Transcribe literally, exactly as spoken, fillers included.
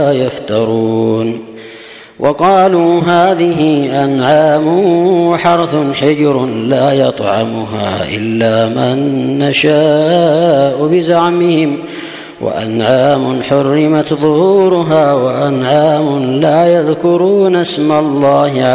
يفترون. وقالوا هذه أنعام وحرث حجر لا يطعمها إلا من نشاء بزعمهم، وأنعام حرمت ظهورها وأنعام لا يذكرون اسم الله